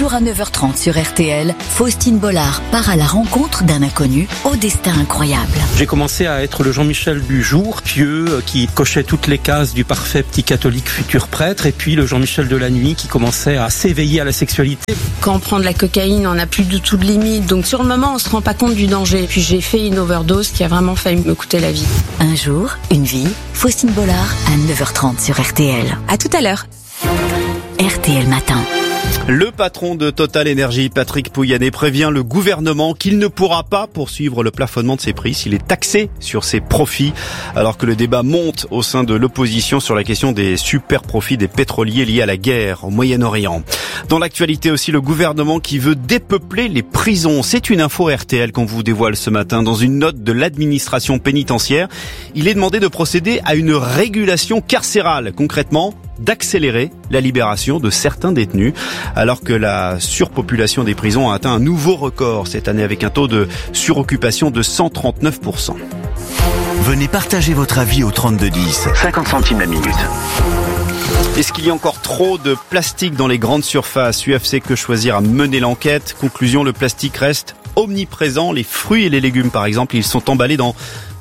jour à 9h30 sur RTL, Faustine Bollard part à la rencontre d'un inconnu au destin incroyable. J'ai commencé à être le Jean-Michel du jour, pieux, qui cochait toutes les cases du parfait petit catholique futur prêtre, et puis le Jean-Michel de la nuit qui commençait à s'éveiller à la sexualité. Quand on prend de la cocaïne, on n'a plus du tout de limite, donc sur le moment, on se rend pas compte du danger. Puis j'ai fait une overdose qui a vraiment failli me coûter la vie. Un jour, une vie, Faustine Bollard à 9h30 sur RTL. À tout à l'heure. RTL Matin. Le patron de Total Energy, Patrick Pouyanné, prévient le gouvernement qu'il ne pourra pas poursuivre le plafonnement de ses prix s'il est taxé sur ses profits, alors que le débat monte au sein de l'opposition sur la question des super profits des pétroliers liés à la guerre au Moyen-Orient. Dans l'actualité aussi, le gouvernement qui veut dépeupler les prisons. C'est une info RTL qu'on vous dévoile ce matin. Dans une note de l'administration pénitentiaire, il est demandé de procéder à une régulation carcérale. Concrètement, d'accélérer la libération de certains détenus, alors que la surpopulation des prisons a atteint un nouveau record cette année avec un taux de suroccupation de 139%. Venez partager votre avis au 3210. 50 centimes la minute. Est-ce qu'il y a encore trop de plastique dans les grandes surfaces ? UFC Que Choisir a mené l'enquête. Conclusion, le plastique reste omniprésent. Les fruits et les légumes, par exemple, ils sont emballés dans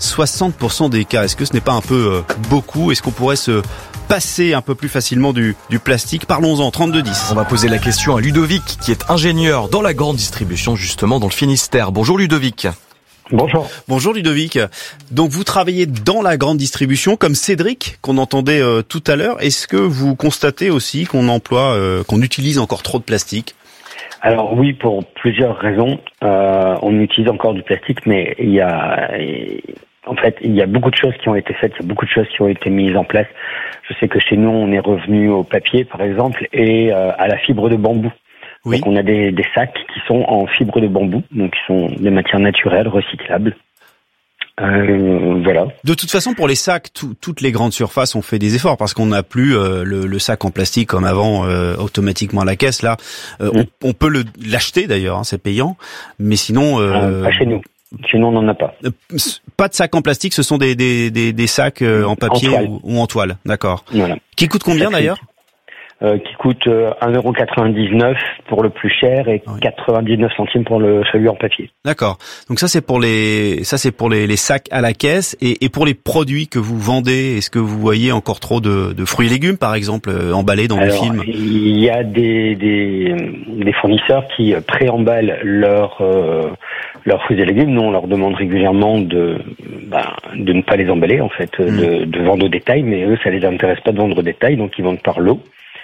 60% des cas. Est-ce que ce n'est pas un peu beaucoup ? Est-ce qu'on pourrait se passer un peu plus facilement du plastique ? Parlons-en, 3210. On va poser la question à Ludovic, qui est ingénieur dans la grande distribution, justement, dans le Finistère. Bonjour Ludovic. Bonjour. Bonjour Ludovic. Donc vous travaillez dans la grande distribution, comme Cédric, qu'on entendait tout à l'heure. Est-ce que vous constatez aussi qu'on utilise encore trop de plastique ? Alors oui, pour plusieurs raisons. On utilise encore du plastique, mais il y a beaucoup de choses qui ont été faites, il y a beaucoup de choses qui ont été mises en place. Je sais que chez nous, on est revenu au papier, par exemple, et à la fibre de bambou. Oui. Donc on a des sacs qui sont en fibre de bambou, donc qui sont des matières naturelles, recyclables. Voilà. De toute façon, pour les sacs, toutes les grandes surfaces ont fait des efforts parce qu'on n'a plus le sac en plastique comme avant, automatiquement à la caisse. Là, on peut l'acheter d'ailleurs, hein, c'est payant, mais sinon. Pas chez nous. Chez nous, on n'en a pas. Pas de sacs en plastique, ce sont des sacs en papier ou en toile. D'accord. Voilà. Qui coûtent combien d'ailleurs ? Qui coûte 1,99€ pour le plus cher et 99 centimes pour celui en papier. D'accord. Donc ça c'est pour les sacs à la caisse et pour les produits que vous vendez, est-ce que vous voyez encore trop de fruits et légumes par exemple emballés dans le film ? Il y a des fournisseurs qui préemballent leurs fruits et légumes. Nous on leur demande régulièrement de ne pas les emballer en fait, de vendre au détail, mais eux ça les intéresse pas de vendre au détail, donc ils vendent par lot.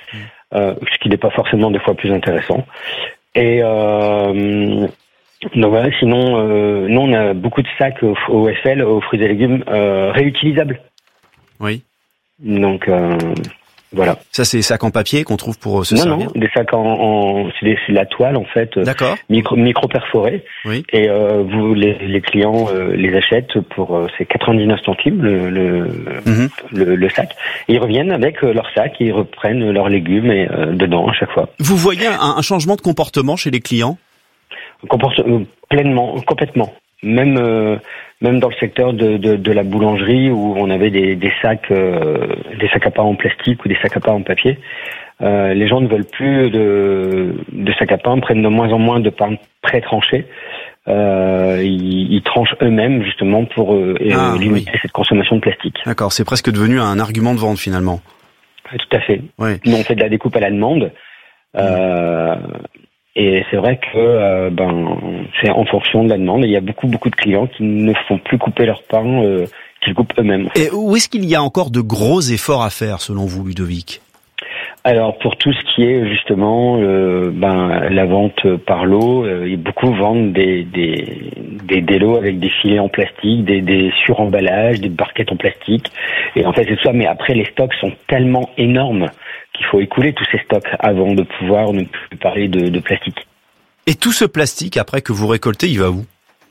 Ce qui n'est pas forcément des fois plus intéressant. Et donc voilà, sinon, nous on a beaucoup de sacs au FL, aux fruits et légumes, réutilisables. Oui. Donc voilà. Ça c'est des sacs en papier qu'on trouve pour se servir. Non, des sacs c'est la toile en fait. D'accord. Micro perforée. Oui. Et les clients les achètent pour c'est 99 centimes le sac. Et ils reviennent avec leur sac et ils reprennent leurs légumes et dedans à chaque fois. Vous voyez un changement de comportement chez les clients ? Complètement. Même dans le secteur de la boulangerie où on avait des sacs à pain en plastique ou des sacs à pain en papier, les gens ne veulent plus de sacs à pain, prennent de moins en moins de pain pré-tranché. Ils tranchent eux-mêmes justement pour limiter cette consommation de plastique. D'accord, c'est presque devenu un argument de vente finalement. Tout à fait. Oui. Nous on fait de la découpe à la demande. Et c'est vrai que c'est en fonction de la demande. Et il y a beaucoup de clients qui ne font plus couper leur pain, qu'ils coupent eux-mêmes. Et où est-ce qu'il y a encore de gros efforts à faire selon vous, Ludovic ? Alors pour tout ce qui est justement la vente par lot, beaucoup vendent des lots avec des filets en plastique, des suremballages, des barquettes en plastique. Et en fait c'est tout ça. Mais après les stocks sont tellement énormes qu'il faut écouler tous ces stocks avant de pouvoir ne plus parler de plastique. Et tout ce plastique après que vous récoltez, il va où ?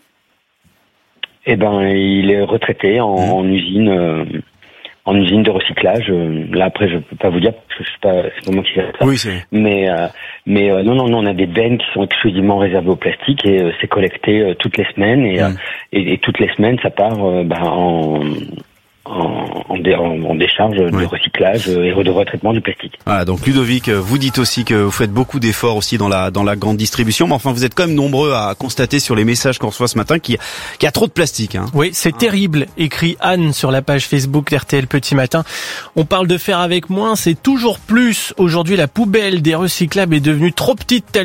Il est retraité en usine. En usine de recyclage. Là après je peux pas vous dire parce que c'est pas moi qui fais ça. Oui, c'est. Mais non, on a des bennes qui sont exclusivement réservées au plastique et c'est collecté toutes les semaines et toutes les semaines ça part en décharge de recyclage et de retraitement du plastique. Voilà, donc Ludovic, vous dites aussi que vous faites beaucoup d'efforts aussi dans la grande distribution, mais enfin vous êtes quand même nombreux à constater sur les messages qu'on reçoit ce matin qu'il y a trop de plastique. Hein. Oui, c'est terrible, écrit Anne sur la page Facebook d'RTL Petit Matin. On parle de faire avec moins, c'est toujours plus. Aujourd'hui, la poubelle des recyclables est devenue trop petite.